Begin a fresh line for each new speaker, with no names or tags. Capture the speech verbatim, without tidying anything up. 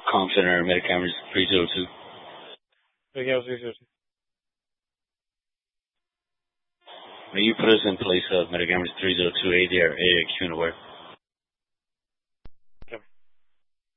Comm Center, Metacameras three zero two.
Metacameras three zero two.
May you put us in place of Metacameras three zero two A D or A Q and aware?